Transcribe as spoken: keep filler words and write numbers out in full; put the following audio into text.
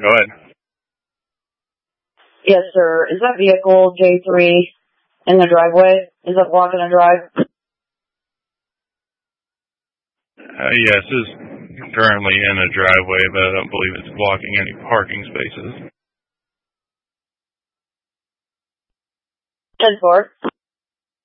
Go ahead. Yes, sir. Is that vehicle J three in the driveway? Is it blocking the drive? Uh, yes, it's currently in a driveway, but I don't believe it's blocking any parking spaces. ten four.